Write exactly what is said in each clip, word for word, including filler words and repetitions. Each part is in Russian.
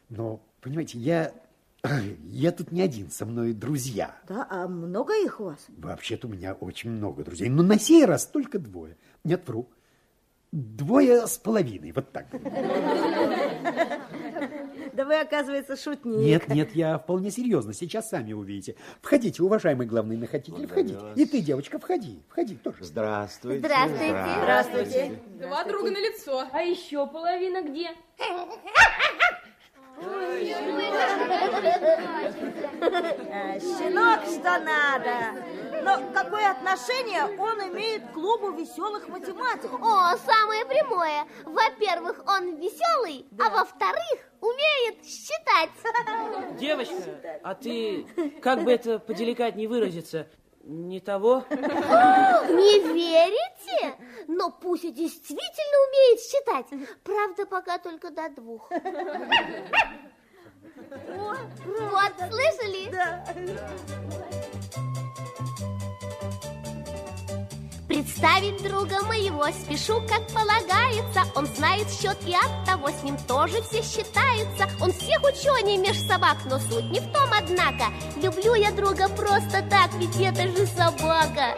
Но, понимаете, я... Я тут не один, со мной друзья. Да, а много их у вас? Вообще-то у меня очень много друзей, но на сей раз только двое. Нет, вру. Двое с половиной, вот так. Да вы, оказывается, шутник. Нет, нет, я вполне серьезно, сейчас сами увидите. Входите, уважаемый главный находитель, входи. И ты, девочка, входи, входи тоже. Здравствуйте. Здравствуйте. Здравствуйте. Два друга на лицо. А еще половина где? Щенок, что надо. Но какое отношение он имеет к клубу веселых математиков? О, самое прямое. Во-первых, он веселый, да. А во-вторых, умеет считать. Девочка, а ты, как бы это поделикатнее выразиться, не того? Не верите? Но Пуся действительно умеет считать. Правда, пока только до двух. Вот, слышали? Да. Представить друга моего спешу, как полагается. Он знает счет, и оттого с ним тоже все считаются. Он всех ученый меж собак, но суть не в том, однако. Люблю я друга просто так, ведь это же собака.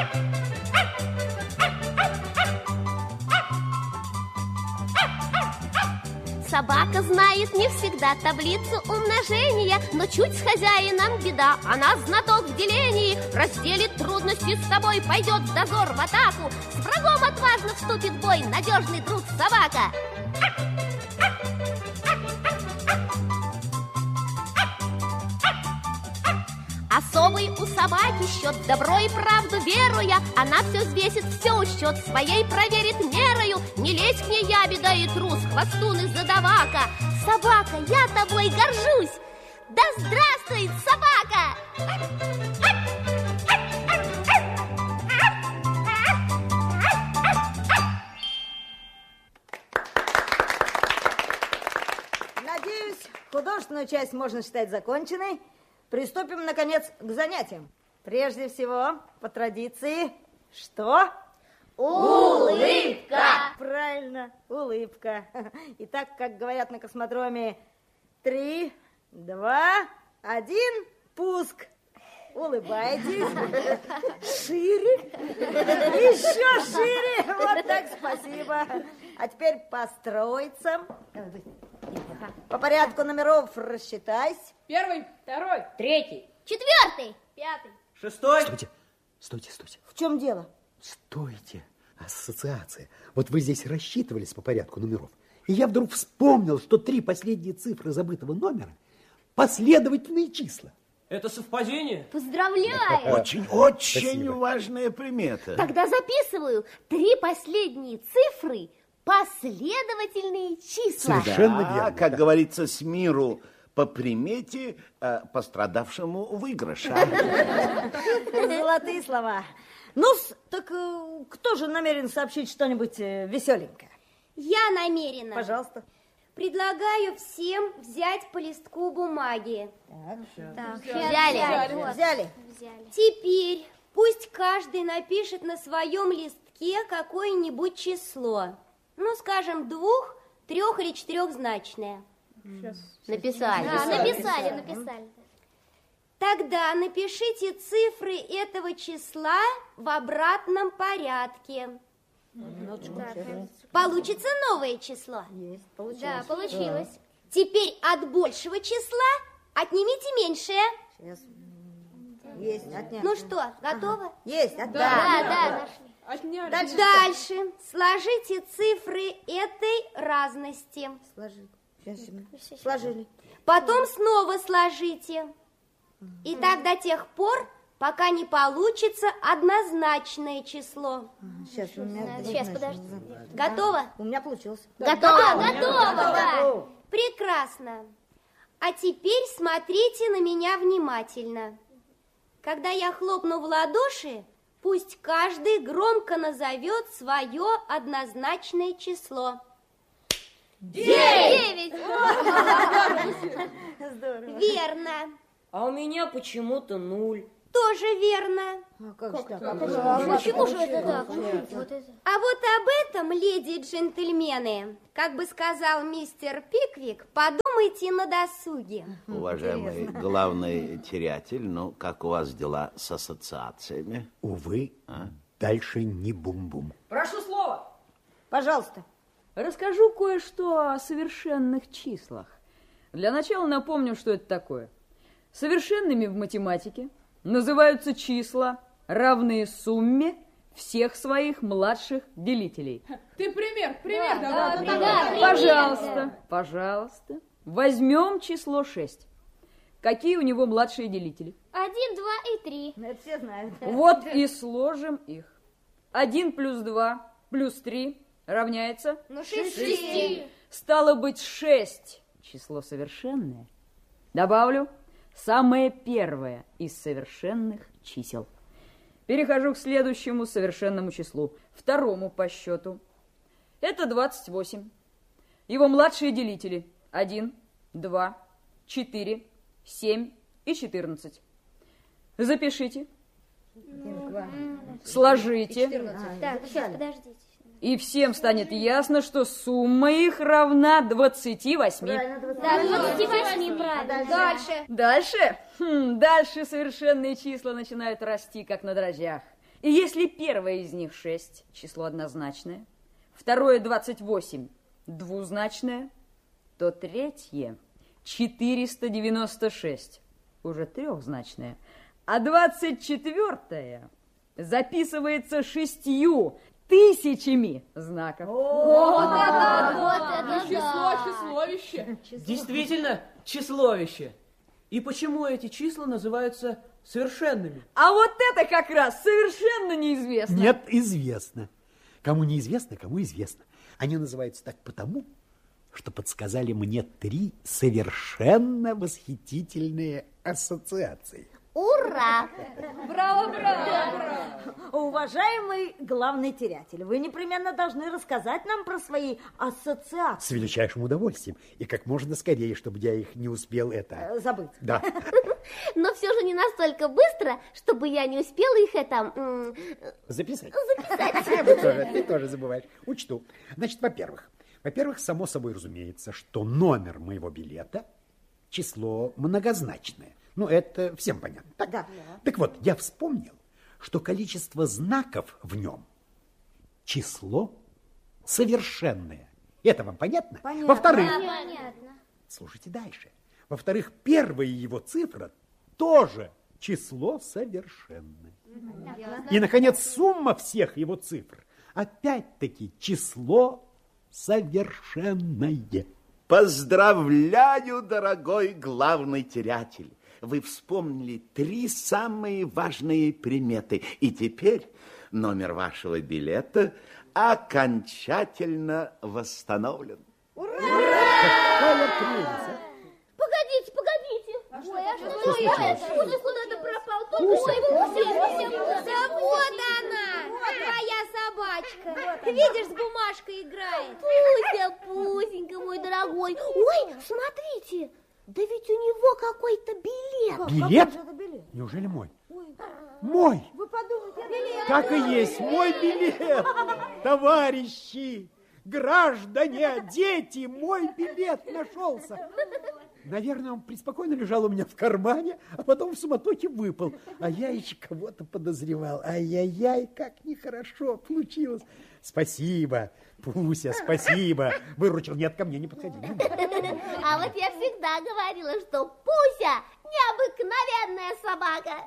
Собака знает не всегда таблицу умножения, но чуть с хозяином беда, она знаток в делении. Разделит трудности с тобой, пойдет в дозор в атаку. С врагом отважно вступит в бой надежный друг собака. Особый у собаки счет, добро и правду веруя. Она все взвесит, все учет, своей проверит мерою. Не лезь к ней, ябеда и трус, хвостун из задавака. Собака, я тобой горжусь. Да здравствует собака! Надеюсь, художественную часть можно считать законченной. Приступим, наконец, к занятиям. Прежде всего, по традиции, что? Улыбка! Правильно, улыбка. Итак, как говорят на космодроме, три, два, один, пуск. Улыбайтесь. Шире. Еще шире. Вот так, спасибо. А теперь по стройцам. По порядку номеров рассчитайся. Первый, второй, Третий. Четвертый. Пятый. Шестой. Стойте, стойте, стойте. В чем дело? Стойте. Ассоциация. Вот вы здесь рассчитывались по порядку номеров. И я вдруг вспомнил, что три последние цифры забытого номера – последовательные числа. Это совпадение? Поздравляю. Очень, очень Спасибо. важная примета. Тогда записываю. Три последние цифры – последовательные числа. Совершенно Да, верно. как да. говорится, с миру по примете, э, пострадавшему выигрыша. Золотые слова. Ну-с, так э, кто же намерен сообщить что-нибудь э, веселенькое? Я намерена. Пожалуйста. Предлагаю всем взять по листку бумаги. Так, Взяли. взяли. Взяли. Теперь пусть каждый напишет на своем листке какое-нибудь число. Ну, скажем, двух, трех или четырехзначное. Написали. Да, написали, написали. Тогда напишите цифры этого числа в обратном порядке. Получится новое число. Есть, получилось. Да, получилось. Теперь от большего числа отнимите меньшее. Сейчас. Есть, отняли. Ну что, готово? Есть, отняли. Да, да, нашли. отняли. Дальше. Дальше сложите цифры этой разности. Сложили. Сейчас, сложили. Потом снова сложите. И так до тех пор, пока не получится однозначное число. Сейчас, у меня... Сейчас, подожди. Готово? У меня получилось. Готово. Готово, да. Прекрасно. А теперь смотрите на меня внимательно. Когда я хлопну в ладоши, пусть каждый громко назовет свое однозначное число. Девять. Здорово. Верно. А у меня почему-то нуль. Тоже верно. А как же так? Почему же это так? А вот об этом, леди и джентльмены, как бы сказал мистер Пиквик, подумайте на досуге. Уважаемый главный терятель, ну, как у вас дела с ассоциациями? Увы, а? Дальше не бум-бум. Прошу слова. Пожалуйста. Расскажу кое-что о совершенных числах. Для начала напомню, что это такое. Совершенными в математике называются числа, равные сумме всех своих младших делителей. Ты пример, пример Да, давай. да, да, пример. Пожалуйста, пожалуйста. Возьмем число шесть. Какие у него младшие делители? Один, два и три. Это все знают. Вот и сложим их. Один плюс два плюс три равняется? Ну, шести. Стало быть, шесть. Число совершенное. Добавлю самое первое из совершенных чисел. Перехожу к следующему совершенному числу, второму по счету. Это двадцать восемь. Его младшие делители один, два, четыре, семь и четырнадцать. Запишите. Сложите. Так, сейчас, подождите. И всем станет ясно, что сумма их равна двадцати восьми. Да, двадцати восьми, правильно. Дальше. Дальше? Хм, дальше совершенные числа начинают расти, как на дрожжах. И если первое из них шесть, число однозначное, второе двадцать восемь, двузначное, то третье четыреста девяносто шесть, уже трехзначное, а двадцать четвертое записывается шестью тысячами знаков. Вот это, вот это Число, да. числовище. Действительно, числовище. И почему эти числа называются совершенными? А вот это как раз совершенно неизвестно. Нет, известно. Кому неизвестно, кому известно. Они называются так потому, что подсказали мне три совершенно восхитительные ассоциации. Ура! Браво, браво! Уважаемый главный терятель, вы непременно должны рассказать нам про свои ассоциации. С величайшим удовольствием. И как можно скорее, чтобы я их не успел это... Э, Забыть. Да. Но все же не настолько быстро, чтобы я не успела их это... м, Записать? Записать. Вы тоже, ты тоже забываешь. Учту. Значит, во-первых, во-первых, само собой разумеется, что номер моего билета число многозначное. Ну, это всем понятно. Так? Да. Так вот, я вспомнил, что количество знаков в нем число совершенное. Это вам понятно? Понятно. Во-вторых, Понятно. слушайте дальше. Во-вторых, первая его цифра тоже число совершенное. И, наконец, сумма всех его цифр опять-таки число совершенное. Поздравляю, дорогой главный терятель. Вы вспомнили три самые важные приметы. И теперь номер вашего билета окончательно восстановлен. Какая прелесть, а? Погодите, погодите. Ой, а что это? Пуся куда-то пропал. Только что его Пуся. Да вот она, твоя собачка. Видишь, с бумажкой играет. Пуся, Пусенька мой дорогой. Ой, смотрите, да ведь у него какой-то билет. Билет? Какой же это билет? Неужели мой? Мой! Вы подумайте, билет. Так и есть, мой билет! Товарищи, граждане, дети, мой билет нашелся! Наверное, он преспокойно лежал у меня в кармане, а потом в суматохе выпал. А я еще кого-то подозревал. Ай-яй-яй, как нехорошо получилось. Спасибо, Пуся, спасибо. Выручил. Нет, ко мне не подходи. Не надо. А вот я всегда говорила, что Пуся необыкновенная собака.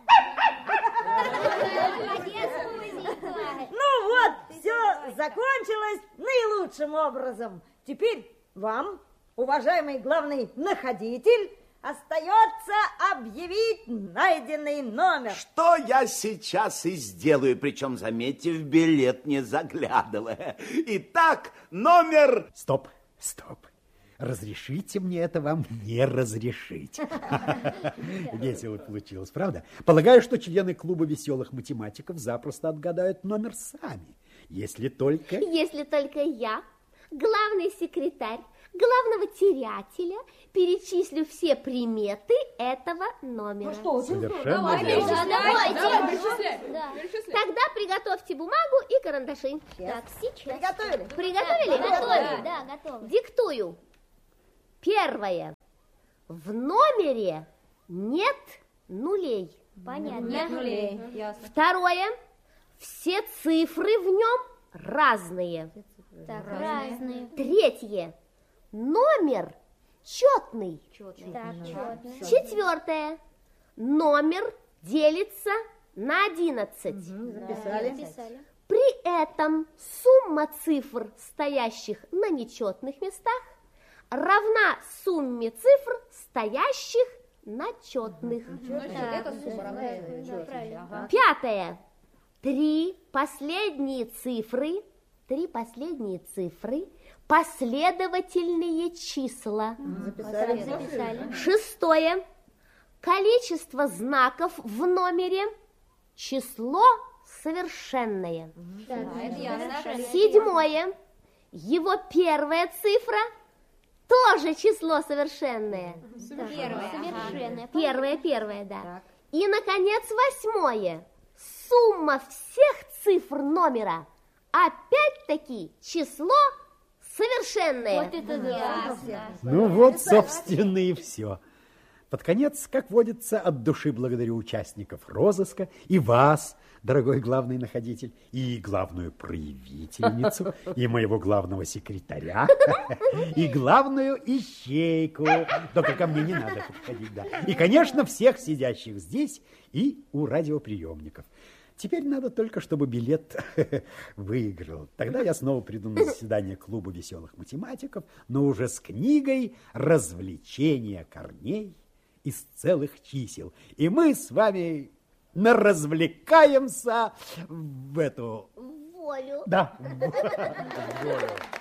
Ну вот, все закончилось наилучшим образом. Теперь вам, уважаемый главный находитель, остается объявить найденный номер. Что я сейчас и сделаю, причем, заметьте, в билет не заглядывая. Итак, номер... Стоп, стоп. Разрешите мне это вам не разрешить. Весело получилось, правда? Полагаю, что члены клуба веселых математиков запросто отгадают номер сами. Если только... Если только я, главный секретарь, главного терятеля, перечислю все приметы этого номера. Ну что, Совершенно давай, верно. перечисляй, Давайте. давай, перечисляй, Да. перечисляй. Тогда приготовьте бумагу и карандаши. Так, сейчас. Приготовили? Приготовили? Готовы, да, готовы. Диктую. Первое. В номере нет нулей. Понятно. Нет нулей. Ясно. Второе. Все цифры в нем разные. Так, разные. Третье. Номер четный. Так, четно. Четвертое. Номер делится на одиннадцать. Записали. Записали. При этом сумма цифр, стоящих на нечетных местах, равна сумме цифр, стоящих на четных. Это сумма равна. Да, правильно. Пятое. Три последние цифры, три последние цифры, последовательные числа. Записали. Записали. Шестое. Количество знаков в номере, число совершенное. Так, это ясно. Седьмое. Его первая цифра тоже число совершенное. Первое. Совершенное. Первое, первое, да. И, наконец, восьмое. Сумма всех цифр номера опять-таки число совершенное. Вот это ясно. Ну вот, собственно, и все. Под конец, как водится, от души благодарю участников розыска и вас, дорогой главный находитель, и главную проявительницу, и моего главного секретаря, и главную ищейку. Только ко мне не надо подходить, да. И, конечно, всех сидящих здесь и у радиоприемников. Теперь надо только, чтобы билет выиграл. Тогда я снова приду на заседание клуба веселых математиков, но уже с книгой «Развлечения корней из целых чисел». И мы с вами наразвлекаемся в эту... Волю. Да, в волю.